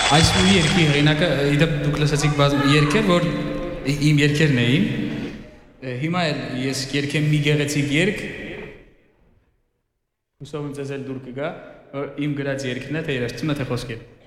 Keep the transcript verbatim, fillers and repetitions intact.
Այս ու երկի հեղինակը իդեպ դուք լսեցիք երկեր, որ իմ երկերն էին։ Հիմա էլ ես երկեմ մի գեղեցիկ երկ, հուսով եմ ձեզ էլ դուր կգա, որ իմ գրած երկն է, թե երաժշտությունը, թե խոսքերը։